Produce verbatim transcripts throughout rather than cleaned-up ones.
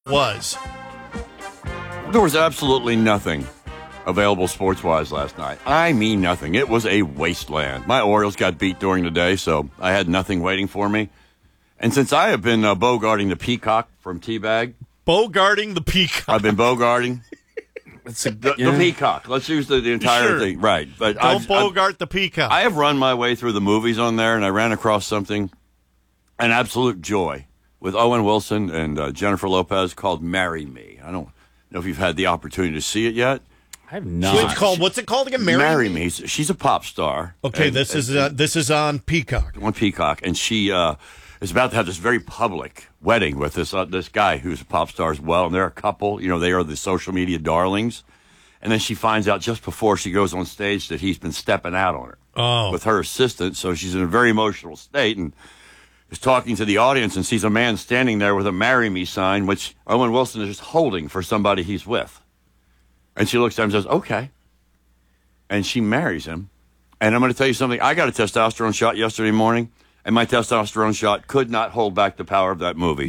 was. There was absolutely nothing available sports-wise last night. I mean nothing. It was a wasteland. My Orioles got beat during the day, so I had nothing waiting for me. And since I have been uh, bogarting the Peacock from Teabag. Bogarting the Peacock. I've been bogarting It's a, the, yeah. the Peacock. Let's use the, the entire Sure. thing. Right. But Don't I've, bogart I've, the Peacock. I have run my way through the movies on there, and I ran across something, an absolute joy, with Owen Wilson and uh, Jennifer Lopez called Marry Me. I don't know if you've had the opportunity to see it yet. I have So not. it's called, what's it called again? Marry, Marry Me. She's a pop star. Okay, And- this and- is uh, this is on Peacock. on Peacock, and she uh, is about to have this very public wedding with this uh, this guy who's a pop star as well, and they're a couple. You know, they are the social media darlings. And then she finds out just before she goes on stage that he's been stepping out on her Oh. with her assistant. So she's in a very emotional state and is talking to the audience and sees a man standing there with a "Marry Me" sign, which Owen Wilson is just holding for somebody he's with. And she looks at him and says, "Okay." And she marries him. And I'm going to tell you something. I got a testosterone shot yesterday morning, and my testosterone shot could not hold back the power of that movie.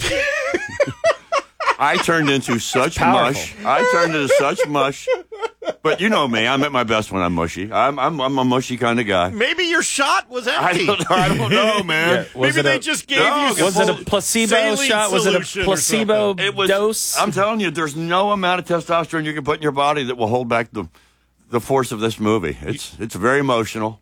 I turned into such mush. I turned into such mush. But you know me. I'm at my best when I'm mushy. I'm I'm, I'm a mushy kind of guy. Maybe your shot was I empty. don't, I don't know, man. Yeah, was Maybe it they a- just gave No, you Was it a placebo saline shot? Was it solution a or placebo something. It was, dose? I'm telling you, there's no amount of testosterone you can put in your body that will hold back the the force of this movie. It's it's very emotional.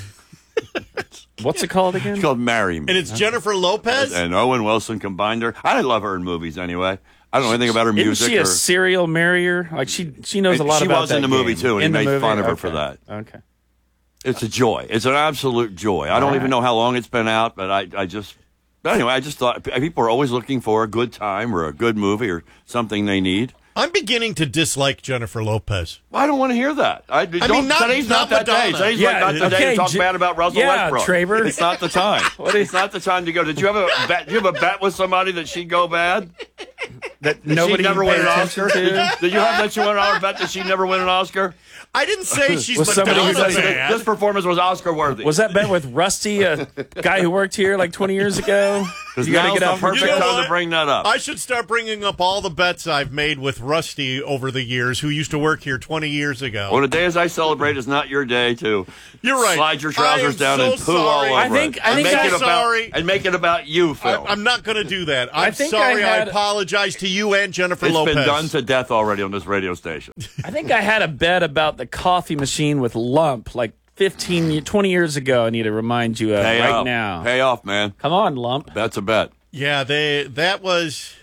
What's it called again? It's called Marry Me. And it's Jennifer Lopez? And Owen Wilson combined her. I love her in movies anyway. I don't know anything about her Isn't music. she a or, serial marrier? Like she, she knows a lot She about was that in the movie, game. too, and he In the made movie? fun of her Okay. for that. Okay. It's a joy. It's an absolute joy. I don't All even right. know how long it's been out, but I, I just. But anyway, I just thought people are always looking for a good time or a good movie or something they need. I'm beginning to dislike Jennifer Lopez. Well, I don't want to hear that. I, don't, mean, not- today's not, not that day. Madonna. Today's Yeah, like not the day okay, to talk J- bad about Russell yeah, Westbrook. Traver. It's not the time. it's not the time to go. Did you have a bet? Did you have a bet with somebody that she'd go bad? That Did nobody she never paid win an attention Oscar? to? Did you, did you have that two hundred dollar bet that she'd never win an Oscar? I didn't say she's Was somebody Madonna who's like- bad. This performance was Oscar worthy. Was that bet with Rusty, a guy who worked here like twenty years ago? Because You gotta now's get the out. perfect You know time what? to bring that up. I should start bringing up all the bets I've made with Rusty over the years, who used to work here twenty years ago. Well, the day as I celebrate is not your day to You're right. slide your I trousers am down so and poo all sorry. over I think- it. I And think make I- it about, sorry. And make it about you, I, Phil. I'm not going to do that. I'm I think I sorry. I, had- apologize to you and Jennifer It's Lopez. been done to death already on this radio station. I think I had a bet about the coffee machine with Lump like fifteen, twenty years ago. I need to remind you of Pay right off. now. Pay off, man. Come on, Lump. That's a bet. Yeah, they that was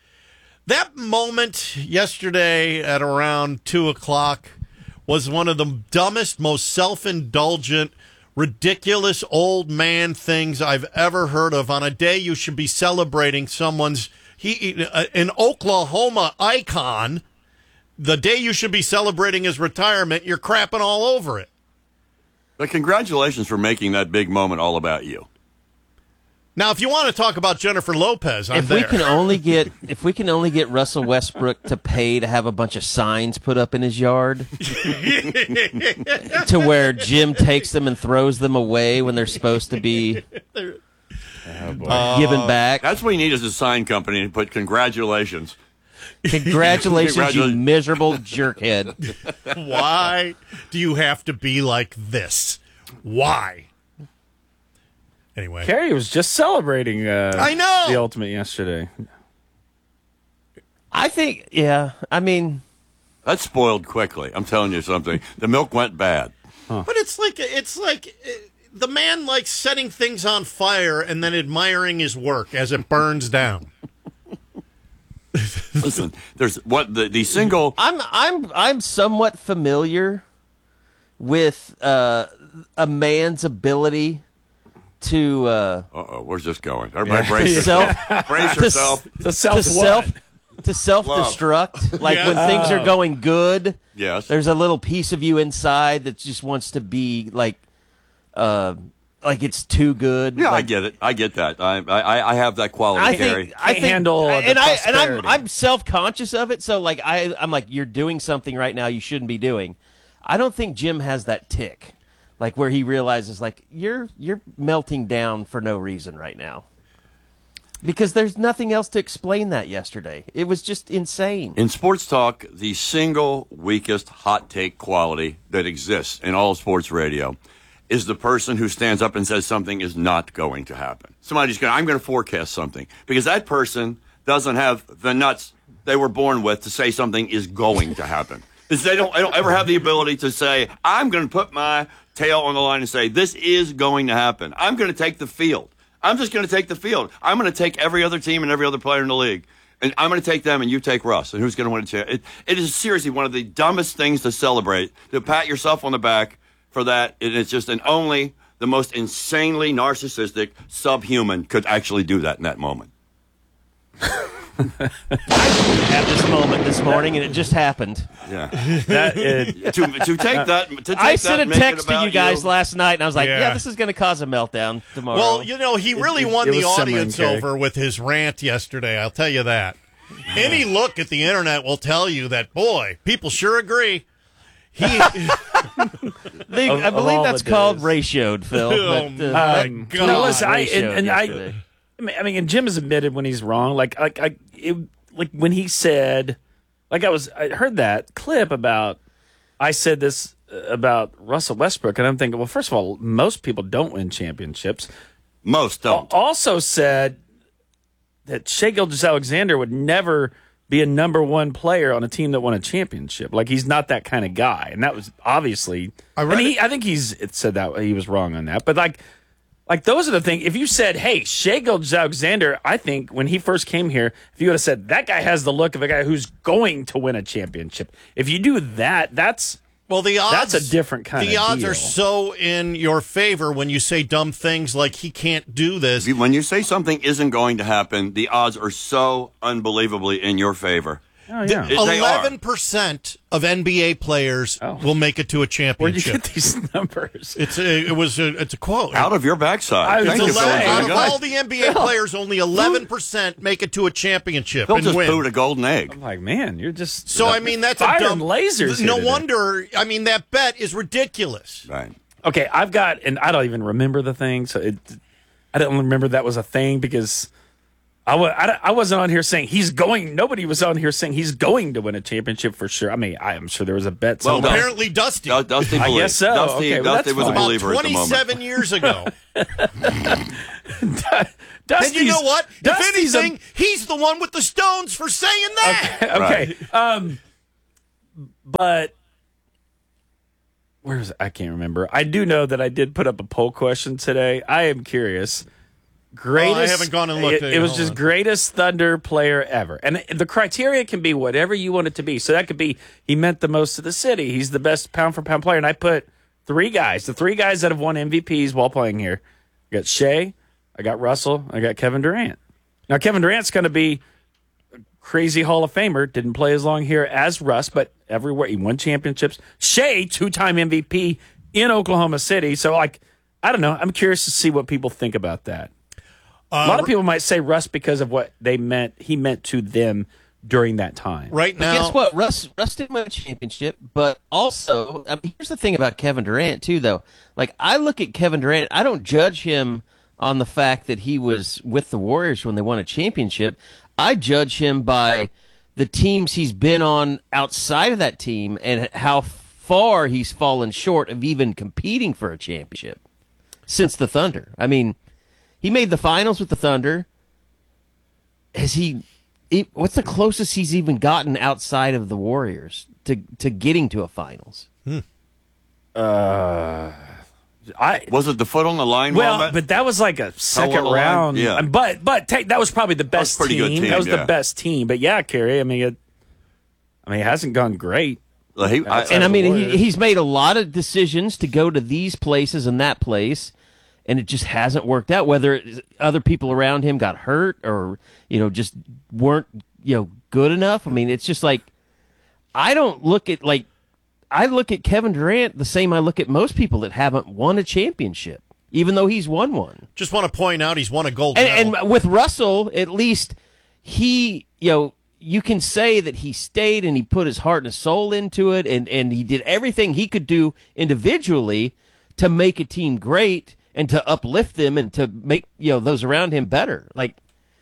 that moment yesterday at around two o'clock was one of the dumbest, most self-indulgent, ridiculous old man things I've ever heard of. On a day you should be celebrating someone's he an Oklahoma icon. The day you should be celebrating his retirement, you're crapping all over it. But congratulations for making that big moment all about you. Now, if you want to talk about Jennifer Lopez, I'm If there. we can only get if we can only get Russell Westbrook to pay to have a bunch of signs put up in his yard, to where Jim takes them and throws them away when they're supposed to be given back. That's what you need as a sign company to put congratulations. Congratulations, you Congratulations. miserable jerkhead. Why do you have to be like this? Why? Anyway, Carrie was just celebrating uh, I know. the Ultimate yesterday. I think, yeah. I mean, That spoiled quickly. I'm telling you something. The milk went bad. but it's like it's like uh, the man likes setting things on fire and then admiring his work as it burns down. Listen, there's what the, the single. I'm I'm I'm somewhat familiar with uh, a man's ability to uh, Uh-oh, where's this going? Everybody brace self yourself. Brace to, yourself. The to self self to self destruct. Like Yeah. when things are going good, Yes. there's a little piece of you inside that just wants to be like, uh, like it's too good. Yeah, I like, get it. I get that. I I, I have that quality, I Gary. think I Can't think, handle the and I and I'm prosperity. I'm self conscious of it. So like I I'm like, you're doing something right now you shouldn't be doing. I don't think Jim has that tick, like where he realizes like you're you're melting down for no reason right now. Because there's nothing else to explain that yesterday. It was just insane. In sports talk, the single weakest hot take quality that exists in all sports radio is the person who stands up and says something is not going to happen. Somebody's going, I'm going to forecast something. Because that person doesn't have the nuts they were born with to say something is going to happen. Because they don't, they don't ever have the ability to say, I'm going to put my tail on the line and say, this is going to happen. I'm going to take the field. I'm just going to take the field. I'm going to take every other team and every other player in the league. And I'm going to take them, and you take Russ. And who's going to win a championship? It, it is seriously one of the dumbest things to celebrate, to pat yourself on the back for that. It is just an only the most insanely narcissistic subhuman could actually do that in that moment. At this moment this morning, and it just happened. Yeah. That is, to, to take that, to take I that sent and a make it text to about you guys you. last night, and I was like, Yeah. yeah, this is going to cause a meltdown tomorrow. Well, you know, he really it- won it the was simmering, audience Kerry. over with his rant yesterday. I'll tell you that. Any look at the internet will tell you that, boy, people sure agree. He, They- Of- I of believe all that's the called days. ratioed, Phil. Oh, but, uh, my that- God. no, listen, I, and, ratioed and I, yesterday. I mean, I mean, and Jim has admitted when he's wrong. Like, like, I, it, like when he said, like I was, I heard that clip about, I said this about Russell Westbrook, and I'm thinking, well, first of all, most people don't win championships. Most don't. Also said that Shai Gilgeous-Alexander would never be a number one player on a team that won a championship. Like, he's not that kind of guy, and that was obviously. I read and he, it. I think he's it said that he was wrong on that, but like. Like, those are the things. If you said, hey, Shai Gilgeous-Alexander, I think when he first came here, if you would have said, that guy has the look of a guy who's going to win a championship. If you do that, that's well, the odds, That's a different kind The of odds deal. are so in your favor when you say dumb things like he can't do this. When you say something isn't going to happen, the odds are so unbelievably in your favor. oh, yeah. It- they are. Eleven percent of N B A players Oh. will make it to a Where'd you championship. get these numbers? It's a, it was a, it's a quote. Out of your backside. I was Thank gonna you, Phil. say, Very Out of good. all the N B A players, only eleven percent make it to a championship Phil and just win. pooed a golden egg. I'm like, man, you're just. So I mean, that's a firing dumb lasers. here No today. wonder. I mean, that bet is ridiculous. Right. Okay, I've got, and I don't even remember the thing. So it, I don't remember that was a thing because I, wa- I, I wasn't on here saying he's going. Nobody was on here saying he's going to win a championship for sure. I mean, I am sure there was a bet. Well somewhere. done. Apparently, Dusty. Du- Dusty I believed. guess so. Dusty, Okay, well, Dusty that's was a fine. About believer at the moment. twenty-seven years ago. And Dusty's, you know what? Dusty's if a- anything, he's the one with the stones for saying that. okay. Um, but where was I can't remember. I do know that I did put up a poll question today. I am curious. Greatest. Oh, I haven't gone and looked It, at it it. was Hold just on. greatest Thunder player ever, and the criteria can be whatever you want it to be. So that could be he meant the most to the city. He's the best pound for pound player, and I put three guys, the three guys that have won M V Ps while playing here. I got Shea, I got Russell, I got Kevin Durant. Now Kevin Durant's going to be crazy Hall of Famer. Didn't play as long here as Russ, but everywhere he won championships. Shea, two-time M V P in Oklahoma City. So, like, I don't know. I'm curious to see what people think about that. A lot of people might say Russ because of what they meant. He meant to them during that time. Right But now, guess what? Russ Russ didn't win a championship, but also, I mean, here's the thing about Kevin Durant too, though. Like, I look at Kevin Durant, I don't judge him on the fact that he was with the Warriors when they won a championship. I judge him by the teams he's been on outside of that team and how far he's fallen short of even competing for a championship since the Thunder. I mean, he made the finals with the Thunder. Has he? he what's the closest he's even gotten outside of the Warriors to to getting to a finals? I Was it the foot on the line well, moment? but that was like a second on the line? round. Yeah. But but take, that was probably the best pretty good team, That was yeah. the best team. But yeah, Kerry. I mean, it, I mean, it hasn't gone great. Well, he- I- And I the mean, he, Warriors. he's made a lot of decisions to go to these places and that place, and it just hasn't worked out. Whether it's other people around him got hurt or you know just weren't you know good enough. I mean, it's just like I don't look at like I look at Kevin Durant the same I look at most people that haven't won a championship, even though he's won one. just want to point out he's won a gold And, medal. and with Russell, at least he, you know, you can say that he stayed and he put his heart and his soul into it, and, and he did everything he could do individually to make a team great and to uplift them and to make you know those around him better. Like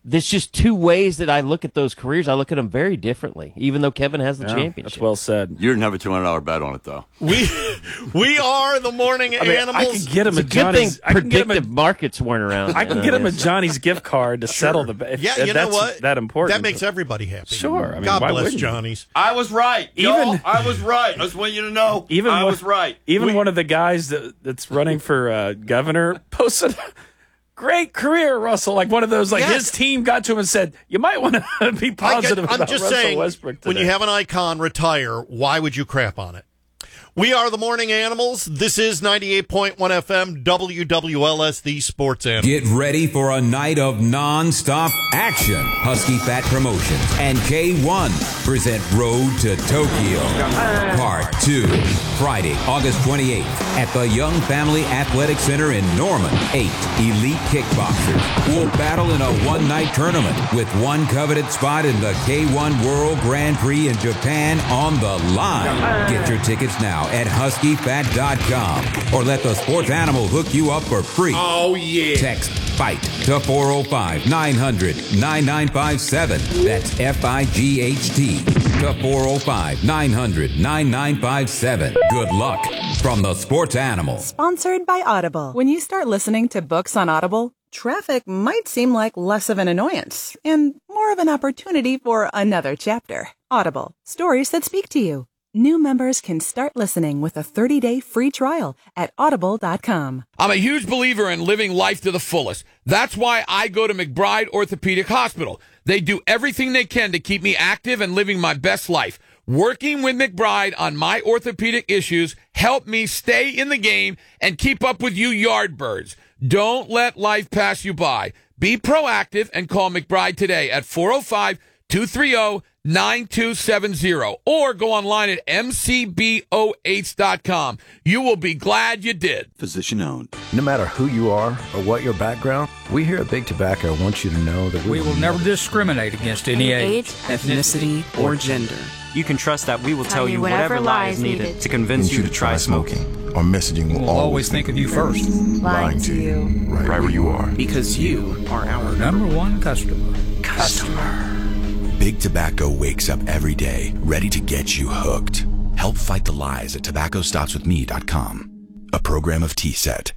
there's just two ways that I look at those careers. I look at them very differently, even though Kevin has the Yeah, championship. That's well said. You didn't have a two hundred dollars bet on it, though. We we are the morning I mean, animals. I can get him It's a a good Johnny's. thing I can get him a, predictive markets weren't around. I can then, get him a guess. Johnny's gift card to settle the bet. if- yeah, if you know that's what? That important. That makes everybody happy. Sure. I mean, God why bless wouldn't you? Johnny's. I was right. Even- Y'all, I was right. I just want you to know. Even I one- was right. Even We- one of the guys that, that's running for uh, governor posted. Great career, Russell. Like one of those, like Yes. his team got to him and said, "You might want to be I get- positive I'm about just Russell saying, Westbrook today." when you have an icon retire, why would you crap on it? We are the morning animals. This is ninety-eight point one F M, W W L S, the sports animal. Get ready for a night of non-stop action. Husky Fat Promotions and K one present Road to Tokyo. Part two. Friday, August twenty-eighth at the Young Family Athletic Center in Norman. Eight elite kickboxers will battle in a one-night tournament with one coveted spot in the K one World Grand Prix in Japan on the line. Get your tickets now at husky fat dot com or let the sports animal hook you up for free. Oh, yeah. Text FIGHT to four oh five, nine hundred, nine nine five seven. That's F I G H T to four oh five, nine hundred, nine nine five seven. Good luck from the sports animal. Sponsored by Audible. When you start listening to books on Audible, traffic might seem like less of an annoyance and more of an opportunity for another chapter. Audible. Stories that speak to you. New members can start listening with a thirty-day free trial at audible dot com. I'm a huge believer in living life to the fullest. That's why I go to McBride Orthopedic Hospital. They do everything they can to keep me active and living my best life. Working with McBride on my orthopedic issues helped me stay in the game and keep up with you yardbirds. Don't let life pass you by. Be proactive and call McBride today at four oh five, two three oh, nine two seven zero or go online at M C B O H dot com. You will be glad you did. Physician owned. No matter who you are or what your background, we here at Big Tobacco want you to know that we, We will never discriminate against any age, ethnicity, or gender. You can trust that we will tell you whatever lie is needed to convince you to try smoking. Our messaging will We'll always think of you first. Lying to you. right where you are. Because you are our Number one customer. customer. Big Tobacco wakes up every day ready to get you hooked. Help fight the lies at tobacco stops with me dot com. A program of T-Set.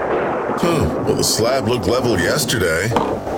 Huh. Well, the slab looked level yesterday.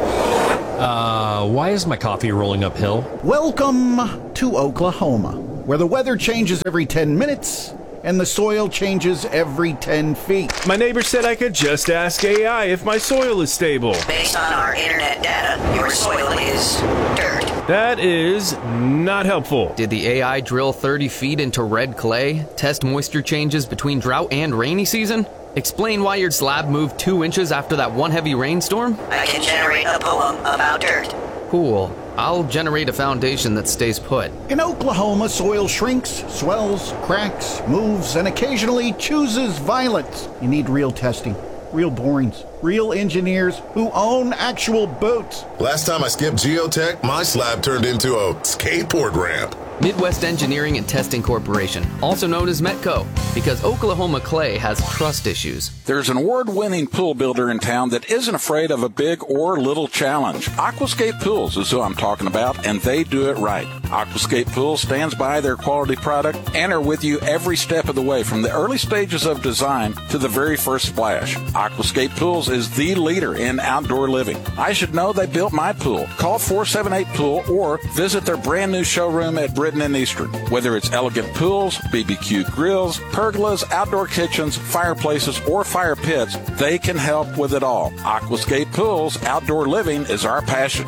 Uh, why is my coffee rolling uphill? Welcome to Oklahoma, where the weather changes every ten minutes and the soil changes every ten feet. My neighbor said I could just ask A I if my soil is stable. Based on our internet data, your soil is dirt. That is not helpful. Did the A I drill thirty feet into red clay, test moisture changes between drought and rainy season? Explain why your slab moved two inches after that one heavy rainstorm? I can generate a poem about dirt. Cool. I'll generate a foundation that stays put. In Oklahoma, soil shrinks, swells, cracks, moves, and occasionally chooses violence. You need real testing, real borings, real engineers who own actual boats. Last time I skipped geotech, my slab turned into a skateboard ramp. Midwest Engineering and Testing Corporation, also known as Metco, because Oklahoma clay has trust issues. There's an award-winning pool builder in town that isn't afraid of a big or little challenge. Aquascape Pools is who I'm talking about, and they do it right. Aquascape Pools stands by their quality product and are with you every step of the way, from the early stages of design to the very first splash. Aquascape Pools is the leader in outdoor living. I should know they built my pool. Call four seven eight pool or visit their brand new showroom at Britton and Eastern. Whether it's elegant pools, B B Q grills, pergolas, outdoor kitchens, fireplaces, or fire pits, they can help with it all. Aquascape Pools, outdoor living is our passion.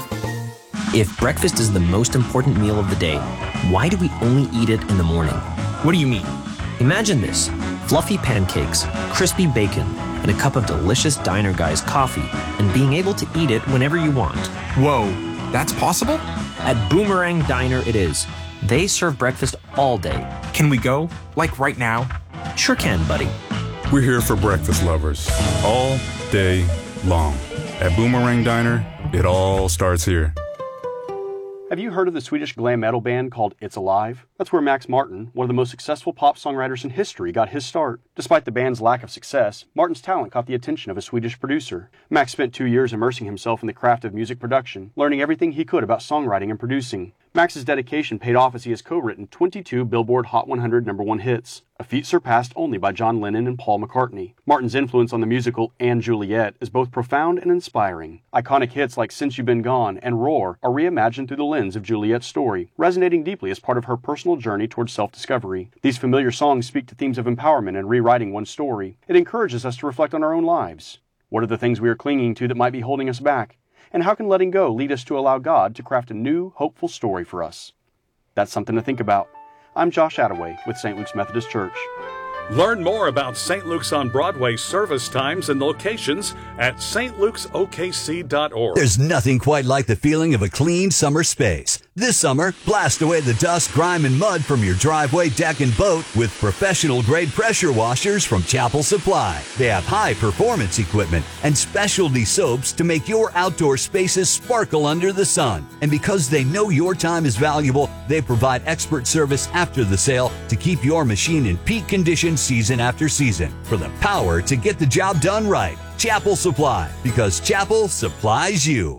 If breakfast is the most important meal of the day, why do we only eat it in the morning? What do you mean? Imagine this: fluffy pancakes, crispy bacon, and a cup of delicious Diner Guys coffee, and being able to eat it whenever you want. Whoa, that's possible? At Boomerang Diner it is. They serve breakfast all day. Can we go? Like right now? Sure can, buddy. We're here for breakfast lovers all day long. At Boomerang Diner, it all starts here. Have you heard of the Swedish glam metal band called It's Alive? That's where Max Martin, one of the most successful pop songwriters in history, got his start. Despite the band's lack of success, Martin's talent caught the attention of a Swedish producer. Max spent two years immersing himself in the craft of music production, learning everything he could about songwriting and producing. Max's dedication paid off as he has co-written twenty-two Billboard Hot one hundred number one hits, a feat surpassed only by John Lennon and Paul McCartney. Martin's influence on the musical and Juliet is both profound and inspiring. Iconic hits like Since You've Been Gone and Roar are reimagined through the lens of Juliet's story, resonating deeply as part of her personal journey towards self-discovery. These familiar songs speak to themes of empowerment and rewriting one's story. It encourages us to reflect on our own lives. What are the things we are clinging to that might be holding us back? And how can letting go lead us to allow God to craft a new, hopeful story for us? That's something to think about. I'm Josh Attaway with Saint Luke's Methodist Church. Learn more about Saint Luke's on Broadway service times and locations at s t lukes o k c dot org. There's nothing quite like the feeling of a clean summer space. This summer, blast away the dust, grime, and mud from your driveway, deck, and boat with professional-grade pressure washers from Chapel Supply. They have high-performance equipment and specialty soaps to make your outdoor spaces sparkle under the sun. And because they know your time is valuable, they provide expert service after the sale to keep your machine in peak condition season after season. For the power to get the job done right, Chapel Supply, because Chapel supplies you.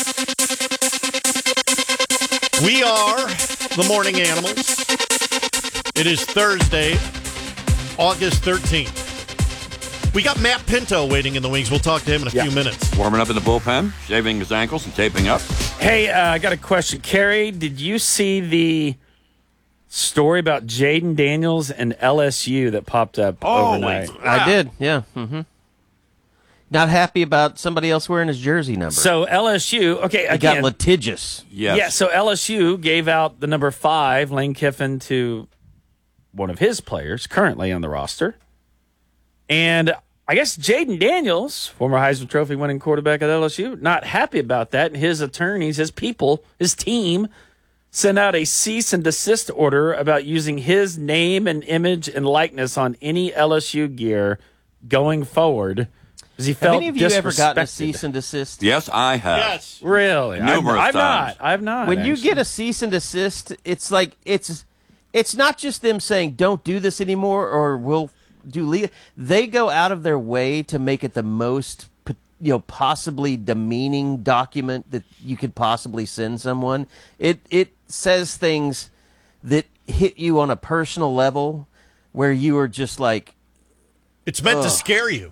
We are the Morning Animals. It is Thursday, August thirteenth. We got Matt Pinto waiting in the wings. We'll talk to him in a yeah. few minutes. Warming up in the bullpen, shaving his ankles and taping up. Hey, uh, I got a question. Carrie, did you see the story about Jaden Daniels and L S U that popped up oh, overnight? Wait. I did, yeah. Mm-hmm. Not happy about somebody else wearing his jersey number. So L S U, okay, he again, got litigious. Yes. Yeah, so L S U gave out the number five, Lane Kiffin, to one of his players currently on the roster. And I guess Jaden Daniels, former Heisman Trophy winning quarterback at L S U, not happy about that. And his attorneys, his people, his team sent out a cease and desist order about using his name and image and likeness on any L S U gear going forward. He felt have any of you ever gotten a cease and desist? Yes, I have. Yes. Really? Numerous I've, I've times. not. I've not. When actually. you get a cease and desist, it's like it's it's not just them saying don't do this anymore or we'll do legal. They go out of their way to make it the most, you know, possibly demeaning document that you could possibly send someone. It it says things that hit you on a personal level where you are just like, it's meant ugh. to scare you.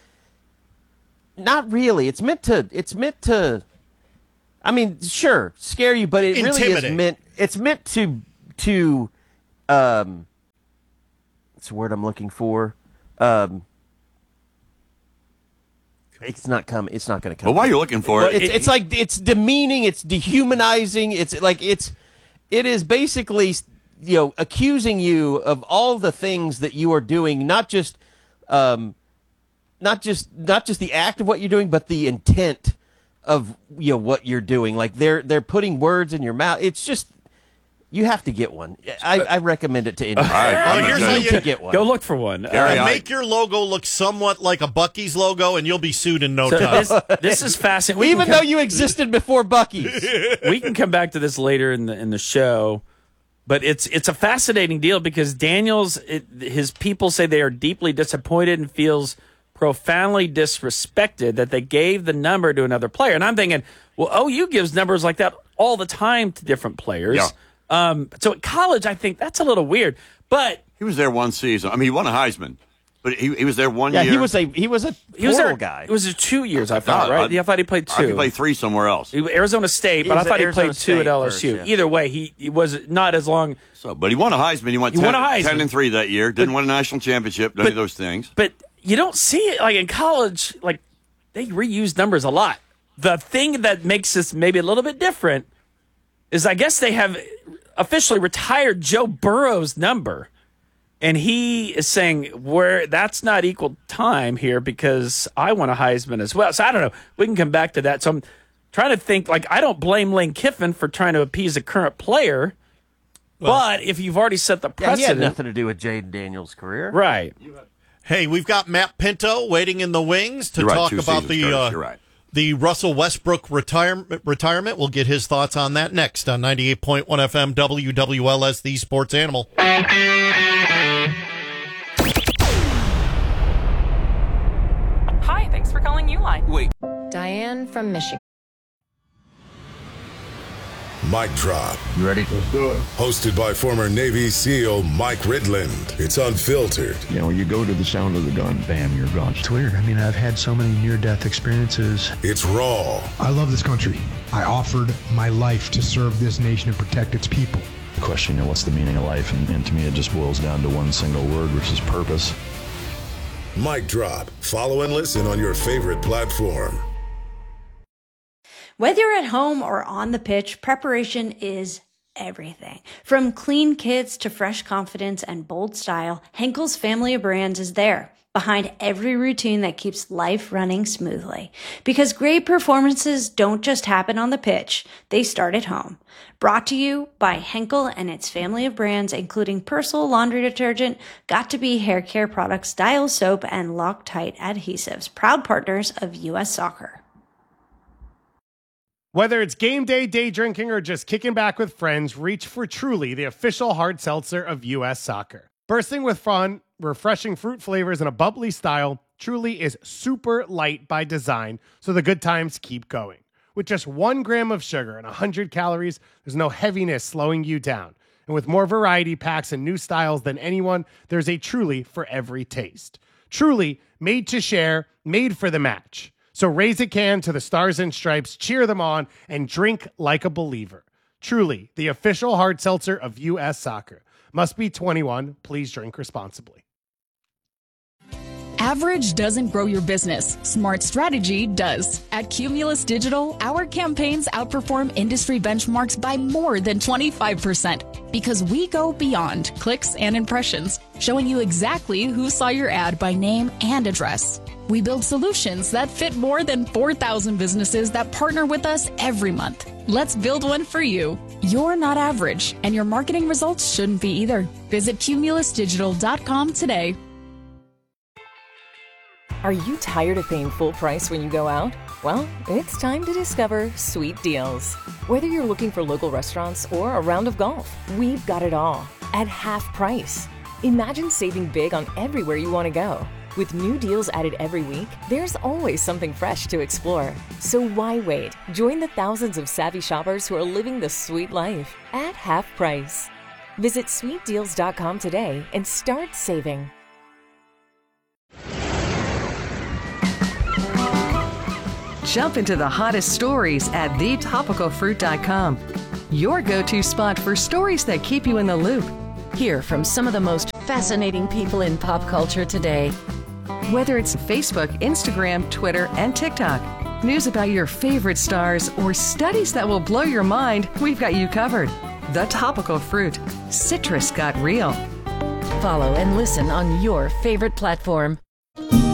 Not really. It's meant to. It's meant to. I mean, sure, scare you, but it really is meant. It's meant to to. Um, what's the word I'm looking for? Um, it's not coming. It's not going to come. Well, why are you looking for it? It's, it's like it's demeaning. It's dehumanizing. It's like it's. It is basically, you know, accusing you of all the things that you are doing, not just. Um, Not just not just the act of what you're doing, but the intent of you know what you're doing. Like they're they're putting words in your mouth. It's just you have to get one. I, I recommend it to anyone. Right, well, here's how you to get one. Go look for one. Uh, make your logo look somewhat like a Buc-ee's logo, and you'll be sued in no so time. This, this is fascinating. We Even come, though you existed before Buc-ee's, we can come back to this later in the in the show. But it's it's a fascinating deal because Daniels, it, his people say they are deeply disappointed and feels profoundly disrespected that they gave the number to another player. And I'm thinking, well, O U gives numbers like that all the time to different players. Yeah. Um, so at college, I think that's a little weird. But he was there one season. I mean, he won a Heisman, but he he was there one yeah, year. he was a he was a he was there, guy. It was two years, I thought, I, right? I, I thought he played two. I think he played three somewhere else. He, Arizona State, but I thought he played State two at L S U. First, yeah. Either way, he, he was not as long. So, but he won a Heisman. He won, he ten, won a Heisman. ten and three that year. Didn't but, win a national championship. None but, of those things. But you don't see it like in college. Like they reuse numbers a lot. The thing that makes this maybe a little bit different is I guess they have officially retired Joe Burrow's number, and he is saying where that's not equal time here because I won a Heisman as well. So I don't know. We can come back to that. So I'm trying to think. Like I don't blame Lane Kiffin for trying to appease a current player, well, but if you've already set the precedent, yeah, he had nothing to do with Jaden Daniels' career, right? Hey, we've got Matt Pinto waiting in the wings to You're right, talk two about seasons, the Curtis, uh, you're right. the Russell Westbrook retirement. Retirement. We'll get his thoughts on that next on ninety-eight point one F M W W L S, the Sports Animal. Hi, thanks for calling Uline. Wait. Diane from Michigan. Mic Drop. You ready? Let's do it. Hosted by former Navy SEAL Mike Ridland. It's unfiltered. You know, you go to the sound of the gun, bam, you're gone. It's weird. I mean, I've had so many near-death experiences. It's raw. I love this country. I offered my life to serve this nation and protect its people. The question, you know, what's the meaning of life? And, and to me, it just boils down to one single word, which is purpose. Mic Drop. Follow and listen on your favorite platform. Whether you're at home or on the pitch, preparation is everything. From clean kits to fresh confidence and bold style, Henkel's family of brands is there, behind every routine that keeps life running smoothly. Because great performances don't just happen on the pitch, they start at home. Brought to you by Henkel and its family of brands, including Persil laundry detergent, Got2b hair care products, Dial soap, and Loctite adhesives, proud partners of U S Soccer. Whether it's game day, day drinking, or just kicking back with friends, reach for Truly, the official hard seltzer of U S Soccer. Bursting with fun, refreshing fruit flavors, and a bubbly style, Truly is super light by design, so the good times keep going. With just one gram of sugar and one hundred calories, there's no heaviness slowing you down. And with more variety packs and new styles than anyone, there's a Truly for every taste. Truly, made to share, made for the match. So raise a can to the Stars and Stripes, cheer them on, and drink like a believer. Truly, the official hard seltzer of U S Soccer. Must be twenty-one. Please drink responsibly. Average doesn't grow your business. Smart strategy does. At Cumulus Digital, our campaigns outperform industry benchmarks by more than twenty-five percent because we go beyond clicks and impressions, showing you exactly who saw your ad by name and address. We build solutions that fit more than four thousand businesses that partner with us every month. Let's build one for you. You're not average, and your marketing results shouldn't be either. Visit cumulus digital dot com today. Are you tired of paying full price when you go out? Well, it's time to discover Sweet Deals. Whether you're looking for local restaurants or a round of golf, we've got it all at half price. Imagine saving big on everywhere you want to go. With new deals added every week, there's always something fresh to explore. So why wait? Join the thousands of savvy shoppers who are living the sweet life at half price. Visit sweet deals dot com today and start saving. Jump into the hottest stories at the topical fruit dot com. Your go-to spot for stories that keep you in the loop. Hear from some of the most fascinating people in pop culture today. Whether it's Facebook, Instagram, Twitter, and TikTok, news about your favorite stars, or studies that will blow your mind, we've got you covered. The Topical Fruit. Citrus got real. Follow and listen on your favorite platform.